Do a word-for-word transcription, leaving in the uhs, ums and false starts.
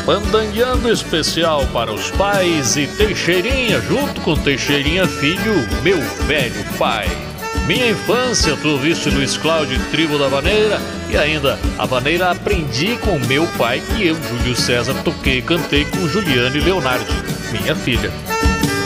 Pandangueando especial para os pais e Teixeirinha, junto com Teixeirinha Filho, meu velho pai. Minha infância, tu ouviste Luiz Cláudio, Tribo da Vaneira, e ainda a vaneira aprendi com meu pai, que eu, Júlio César, toquei e cantei com Juliane Leonardi, minha filha.